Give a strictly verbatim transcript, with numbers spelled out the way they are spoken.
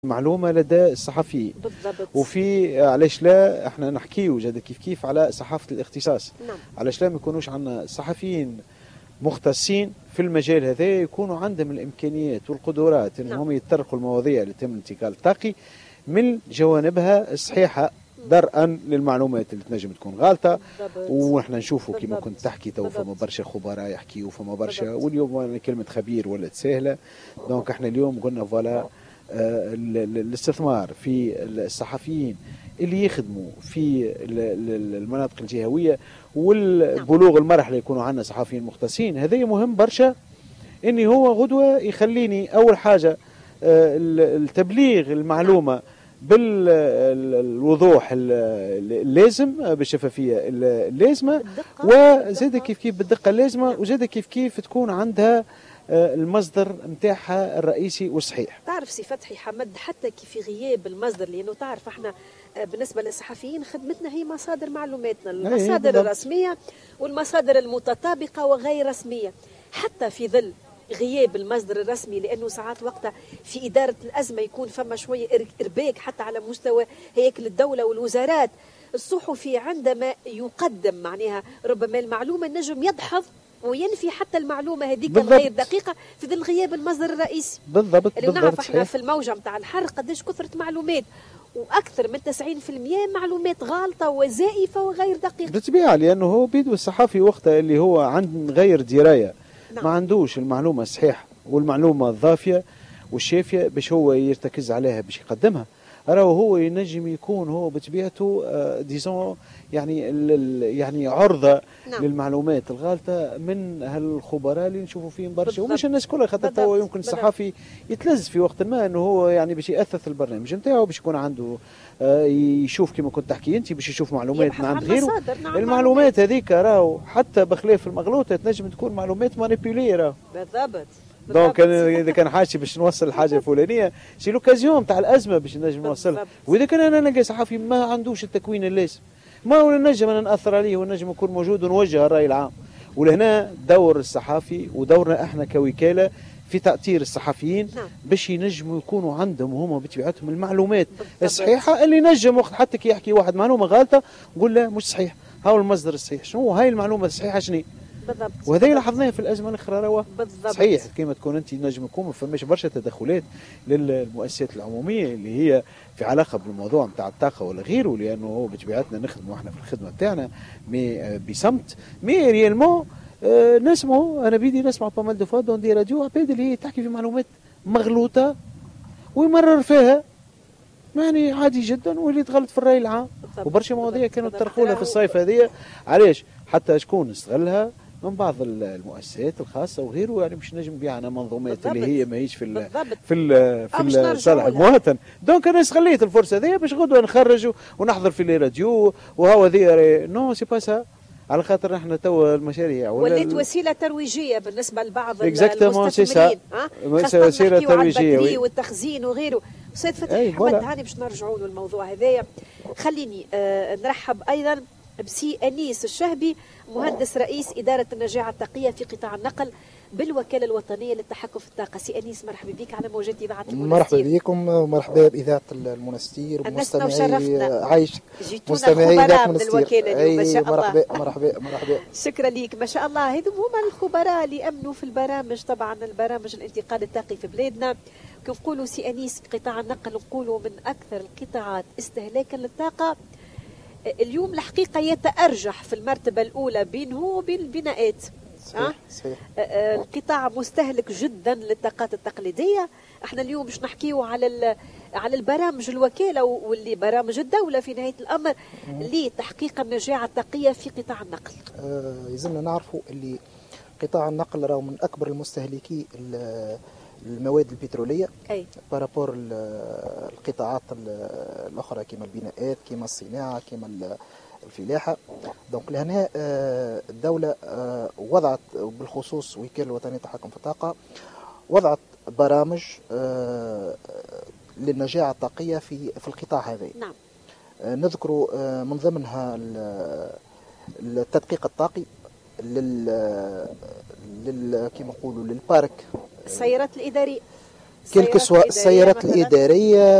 معلومة لدى الصحفيين بالضبط. وفي علاش لا احنا نحكيو جد كيف كيف على صحافة الاختصاص. نعم. علاش لا ما يكونوش عندنا صحفيين مختصين في المجال هذا يكونوا عندهم الامكانيات والقدرات انهم نعم. يتطرقوا المواضيع اللي تم الانتقال الطاقي من جوانبها الصحيحة درءا للمعلومات اللي تنجم تكون غالطة. ونحن نشوفوا كما كنت تحكي تو فما برشا خبراء يحكيوا فما برشا، واليوم كلمة خبير ولات سهلة. دونك احنا اليوم قلنا فوالا آه الاستثمار في الصحفيين اللي يخدموا في المناطق الجهوية والبلوغ المرحلة يكونوا عندنا صحفيين مختصين، هذا مهم برشا. اني هو غدوة يخليني اول حاجة آه التبليغ المعلومة بالوضوح اللازم بالشفافية اللازمة، وزاد كيف كيف بالدقة اللازمة، وزاد كيف كيف تكون عندها المصدر نتاعها الرئيسي والصحيح. تعرف سي فتحي حمد حتى كي في غياب المصدر، لانه تعرف احنا بالنسبه للصحفيين خدمتنا هي مصادر معلوماتنا، المصادر الرسميه والمصادر المتطابقه وغير رسميه. حتى في ظل غياب المصدر الرسمي، لانه ساعات وقتها في اداره الازمه يكون فما شويه ارباك حتى على مستوى هياكل الدوله والوزارات، الصحفي عندما يقدم معناها ربما المعلومه النجم يدحض وينفي حتى المعلومه هذيك الغير دقيقه في ظل غياب المصدر الرئيسي. بالضبط. اللي نعرف احنا في الموجه نتاع الحر قداش كثره معلومات، واكثر من تسعين بالمئة معلومات غالطه وزائفه وغير دقيقه. بالطبيعه، لانه هو بيدو الصحفي وقتها اللي هو عند غير درايه نعم. ما عندوش المعلومه الصحيحه والمعلومه الضافيه والشافيه باش هو يرتكز عليها باش يقدمها. راهو هو ينجم يكون هو بطبيعته آه ديزون يعني يعني عرضه نعم. للمعلومات الغالطه من هالخبراء اللي نشوفوا فيهم برشا، ومش الناس كلها، خاطر توا يمكن الصحافي يتلز في وقت ما انه هو يعني باش ياثث البرنامج نتاعو باش يكون عنده آه يشوف كما كنت تحكي انت باش يشوف معلومات من عند غيره. نعم. المعلومات هذيك راهو حتى بخلاف المغلوطه تنجم تكون معلومات مانيبيولي راهو. بالضبط. دونك اذا كان حاجه باش نوصل الحاجه الفلانيه سي لوكازيون تاع الازمه باش نجم نوصلها. واذا كان انا نلقى صحفي ما عندوش التكوين اللازم، ما هو نجم انا ناثر عليه ونجم يكون موجود ونوجه الراي العام. ولهنا دور الصحافي ودورنا احنا كوكاله في تاثير الصحفيين نعم. باش ينجموا يكونوا عندهم هما بطبيعتهم المعلومات الصحيحه اللي نجم وقت حتى كي يحكي واحد معلومه غلطه نقول له مش صحيح، هاو المصدر الصحيح شنو هاي المعلومه الصحيحه شنو. بالضبط. وهذا اللي لاحظناه في الازمه الاخرى راهو صحيح كما تكون انت نجم يكون ما فماش برشا تدخلات للمؤسسات العموميه اللي هي في علاقه بالموضوع نتاع الطاقه ولا غيره، لانه هو بطبيعتنا نخدموا احنا في الخدمه نتاعنا مي بصمت مي ريالمون آه نسمعوا. انا بيدي نسمع بامال دو فوا دون دي راديو عباد اللي هي تحكي في معلومات مغلوطه ويمرر فيها يعني عادي جدا واللي تغلط في الراي العام. وبرشا مواضيع كانوا يطرحوا لها في الصيف هذه علاش حتى شكون استغلها من بعض المؤسسات الخاصه وغيره، يعني باش نجم بيعنا منظومات اللي هي ماهيش في ال في ال في صالح المواطن. دونك انا استغليت الفرصه هذه باش غدوه نخرج ونحضر في لي راديو وهو ذي نو سي با سا، على خاطر احنا توا المشاريع ولات وسيله ترويجيه بالنسبه لبعض المستثمرين. خاصه وسيله ترويجيه والتخزين وغيره. سيد فتحي حمد هاني باش نرجعوا له الموضوع هذايا. خليني آه نرحب ايضا بسي انيس الشهبي، مهندس رئيس اداره النجاعه الطاقيه في قطاع النقل بالوكاله الوطنيه للتحكم في الطاقه. سي انيس مرحبا بك على موجة اذاعه المنستير. مرحبا بكم ومرحبا باذاعه المنستير ومستمعي عايش مستمعي اذاعه المنستير. أي ما شاء الله. مرحبا مرحبا مرحبا. شكرا لك ما شاء الله. هذم هما الخبراء اللي امنوا في البرامج، طبعا البرامج الانتقال الطاقي في بلادنا. كيف نقولوا سي انيس في قطاع النقل نقولوا من اكثر القطاعات استهلاكا للطاقه اليوم الحقيقه يتأرجح في المرتبه الاولى بينه وبين البناءات. صحيح. صحيح. القطاع مستهلك جدا للطاقات التقليديه. احنا اليوم باش نحكيو على على البرامج الوكاله واللي برامج الدوله في نهايه الامر لتحقيق النجاعه الطاقيه في قطاع النقل. آه يلزمنا نعرفوا اللي قطاع النقل راهو من اكبر المستهلكي المواد البتروليه اي بارابور القطاعات الاخرى كما البناءات كما الصناعه كما الفلاحه. دونك لهنا الدوله وضعت بالخصوص وكاله الوطنيه للتحكم في الطاقه وضعت برامج للنجاعه الطاقيه في في القطاع هذا. نعم. نذكر من ضمنها التدقيق الطاقي لل لل كما نقولوا للبارك السيارات الاداريه كل سواء السيارات الإدارية